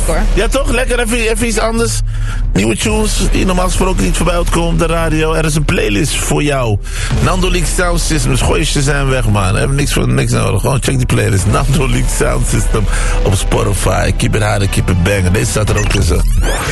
hoor. Ja toch? Lekker even iets anders. Nieuwe tunes die normaal gesproken niet voorbij uitkomen op de radio. Er is een playlist voor jou. Nando Leak Sound System. Gooi je Shazam weg, man. We hebben niks nodig. Gewoon check die playlist. Nando Leak Sound System op Spotify. Keep it hard, keep it banging. Deze staat er ook tussen.